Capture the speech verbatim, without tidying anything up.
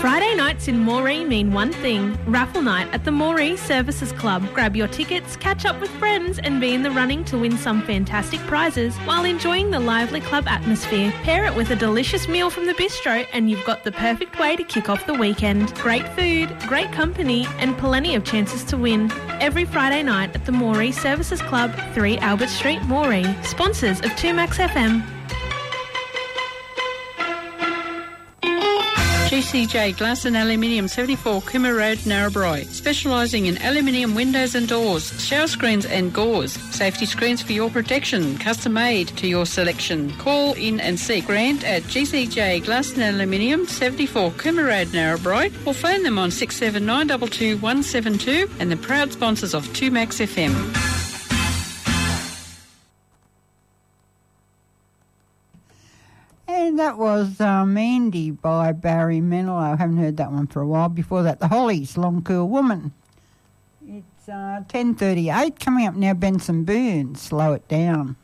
Friday nights in Moree mean one thing, raffle night at the Moree Services Club. Grab your tickets, catch up with friends and be in the running to win some fantastic prizes while enjoying the lively club atmosphere. Pair it with a delicious meal from the bistro and you've got the perfect way to kick off the weekend. Great food, great company and plenty of chances to win. Every Friday night at the Moree Services Club, three Albert Street, Moree. Sponsors of two Max F M. G C J Glass and Aluminium, seventy-four Cooma Road, Narrabri, specialising in aluminium windows and doors, shower screens and gauze, safety screens for your protection, custom made to your selection. Call in and see Grant at G C J Glass and Aluminium, seventy-four Cooma Road, Narrabri, or phone them on six seven nine two two one seven two, and the proud sponsors of two Max F M. And that was uh, Mandy by Barry Manilow. I haven't heard that one for a while. Before that, The Hollies, Long Cool Woman. It's uh, ten thirty-eight. Coming up now, Benson Boone, Slow It Down.